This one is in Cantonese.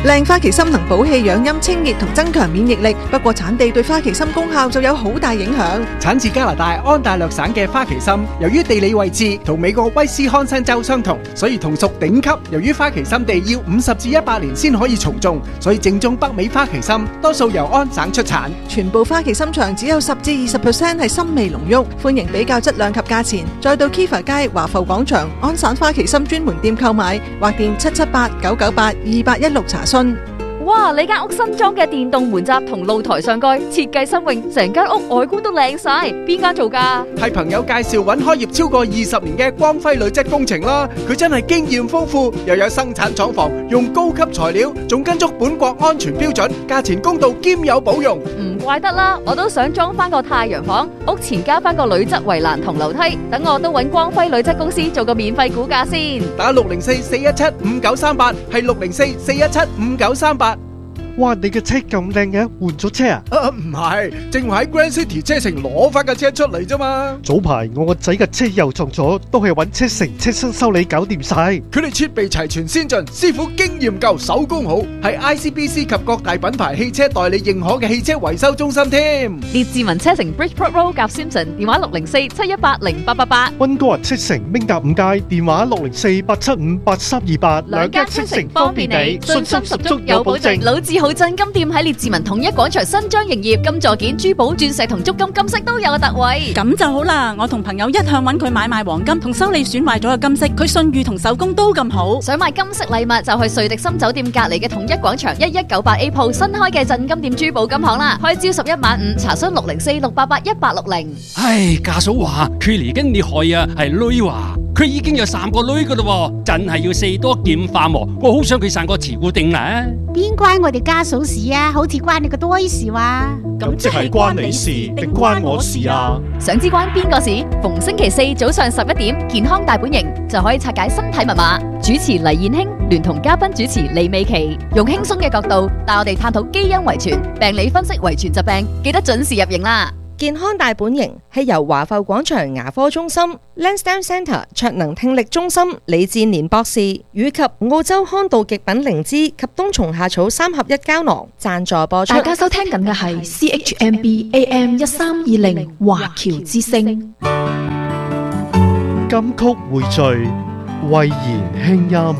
靚花旗參能補氣養陰、清熱同增強免疫力，不過產地對花旗參功效就有好大影響。 產自加拿大安大略省嘅花旗參，由於地理位置同美國威斯康辛州相同，所以同屬頂級。由於花旗參地要50至100年先可以重種，所以正宗北美花旗參多數由安省出產。 全部花旗參場只有10至20% 係參味濃郁，歡迎比較質量及價錢，再到 Kiva 街華埠廣場安省花旗參專門店購買，或電778-998-2816查詢。 哇！你間屋新裝嘅電動門閘同露台上蓋設計新穎，成間屋外觀都靚晒。邊間做㗎？ 係朋友介紹揾開業超過20年嘅光輝鋁質工程啦。佢真係經驗豐富，又有生產廠房，用高級材料，仲跟足本國安全標準，價錢公道兼有保用。 唔怪得啦，我都想裝翻個太陽房，屋前加翻個鋁質圍欄同樓梯，等我都揾光輝鋁質公司做個免費估價先。 打604-417-5938，係604-417-5938。 哇！你嘅車咁靚嘅，換咗車啊？ 唔係，正話喺 Grand City 車城攞翻架車出嚟啫嘛。 早排我個仔嘅車又撞咗，都係揾車城車身修理搞掂晒。 佢哋設備齊全先進，師傅經驗夠，手工好，係 ICBC 及各大品牌汽車代理認可嘅汽車維修中心添。 列治文車城 Bridgeport Road 夾 Simpson， 電話604-718-0888。 溫哥華車城明達5街，電話604-875-8328。 兩間車城方便你，信心十足有保證。老字號鎮金店喺列治文統一廣場新張營業，金座件、珠寶、鑽石同足金金飾都有個特惠。 咁就好啦，我同朋友一向揾佢買賣黃金同修理損壞咗嘅金飾，佢信譽同手工都咁好。 想買金飾禮物就去瑞迪森酒店隔離嘅統一廣場1198A 鋪新開嘅鎮金店珠寶金行啦，開朝11晚5，查詢604-688-1860。 唉，家嫂話佢嚟緊你害啊，係女話。佢已經有3個女噶啦，真係要四多劍化喎。我好想佢生個慈固定啦。 邊關我哋家嫂事啊？好似關你個多事話。 咁即係關你事定關我事啊？ 想知關邊個事？逢星期4早上11點，健康大本營就可以拆解身體密碼。主持黎燕卿聯同嘉賓主持李美琪，用輕鬆嘅角度帶我哋探討基因遺傳、病理分析遺傳疾病，記得準時入營啦！ 健康大本營係由華埠廣場牙科中心、Lansdowne Centre 卓能聽力中心李志年博士以及澳洲康道極品靈芝及冬蟲夏草3合1膠囊贊助播出。 大家收聽緊嘅係 CHMB AM 1320華僑之聲。 金曲匯聚，慧言輕音。